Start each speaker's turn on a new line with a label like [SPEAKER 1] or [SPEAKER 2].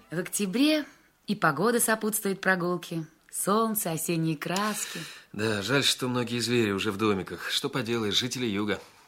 [SPEAKER 1] В октябре и погода сопутствует прогулке. Солнце, осенние краски.
[SPEAKER 2] Да, жаль, что многие звери уже в домиках. Что поделаешь, жители юга.